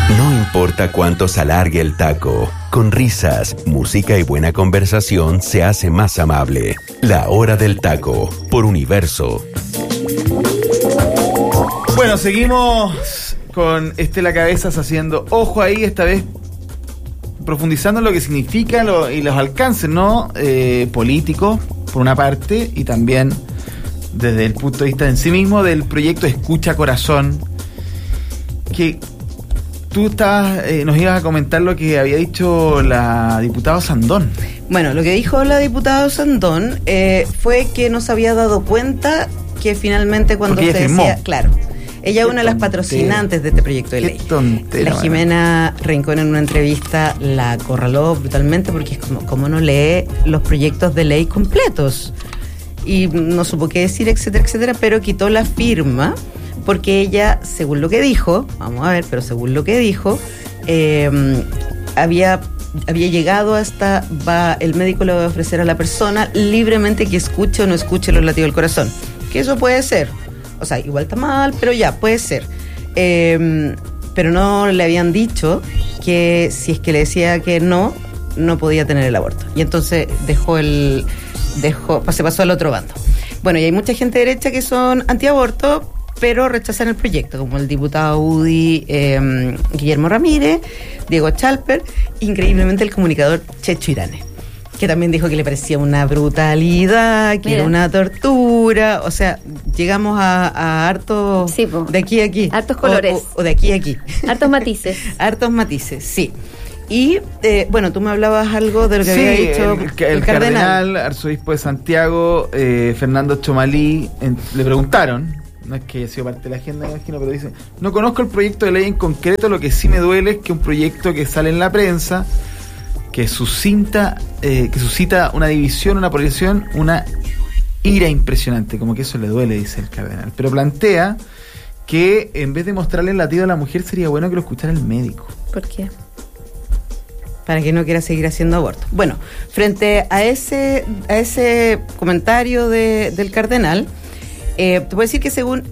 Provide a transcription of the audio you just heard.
No importa cuánto se alargue el taco, con risas, música y buena conversación se hace más amable. La Hora del Taco, por Universo. Bueno, seguimos con Estela Cabezas haciendo ojo ahí, esta vez profundizando en lo que significa y los alcances, ¿no? Políticos, por una parte, y también desde el punto de vista en sí mismo del proyecto Escucha Corazón, que tú nos ibas a comentar lo que había dicho la diputada Sandón. Bueno, lo que dijo la diputada Sandón fue que no se había dado cuenta que finalmente cuando se decía... Claro. Ella es una de las patrocinantes de este proyecto de ley. La Jimena Rincón en una entrevista la acorraló brutalmente porque es como no lee los proyectos de ley completos. Y no supo qué decir, etcétera, etcétera, pero quitó la firma porque ella, según lo que dijo, vamos a ver, pero según lo que dijo, había llegado hasta, el médico le va a ofrecer a la persona libremente que escuche o no escuche los latidos del corazón. Que eso puede ser. O sea, igual está mal, pero ya, puede ser. Pero no le habían dicho que si es que le decía que no podía tener el aborto. Y entonces se pasó al otro bando. Bueno, y hay mucha gente derecha que son antiaborto, pero rechazan el proyecto, como el diputado UDI Guillermo Ramírez, Diego Chalper, increíblemente el comunicador Checho Irane, que también dijo que le parecía una brutalidad, que era una tortura. O sea, llegamos a hartos, sí, de aquí a aquí. Hartos colores. O de aquí a aquí. Hartos matices. Hartos matices, sí. Y, bueno, tú me hablabas algo de lo que había dicho el cardenal arzobispo de Santiago, Fernando Chomalí, le preguntaron, no es que haya sido parte de la agenda, me imagino, pero dice: no conozco el proyecto de ley en concreto, lo que sí me duele es que un proyecto que sale en la prensa, que suscita una división, una polarización, una ira impresionante, como que eso le duele, dice el cardenal. Pero plantea que en vez de mostrarle el latido a la mujer, sería bueno que lo escuchara el médico. ¿Por qué? Para que no quiera seguir haciendo aborto. Bueno, frente a ese comentario del cardenal, te puedo decir que según